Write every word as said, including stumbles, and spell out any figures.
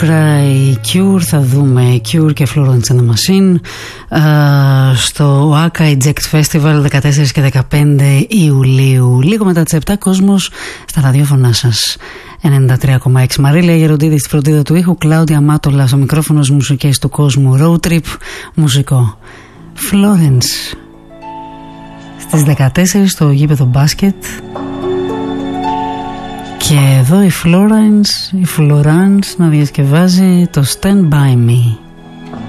Cry, Cure, θα δούμε Cure και Florence and the Machine uh, στο Oaca Eject Festival δεκατέσσερις και δεκαπέντε Ιουλίου. Λίγο μετά τις επτά, κόσμος στα ραδιόφωνά σας. ενενήντα τρία κόμμα έξι. Μαρίλια Γεροντίδη στη φροντίδα του ήχου, Κλάουδια Μάτολα στο μικρόφωνο, μουσικές του κόσμου. Road Trip, μουσικό. Florence στις δεκατέσσερις στο γήπεδο μπάσκετ. Και εδώ η Florence, η Florence να διασκευάζει το Stand By Me.